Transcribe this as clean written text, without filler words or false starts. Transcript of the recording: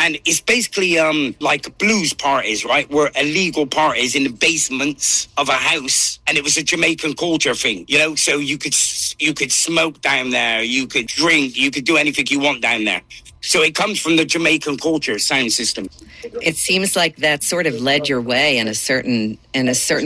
And it's basically like blues parties, right? Were illegal parties in the basements of a house, and it was a Jamaican culture thing, you know. So you could smoke down there, you could drink, you could do anything you want down there. So it comes from the Jamaican culture sound system. It seems like that sort of led your way in a certain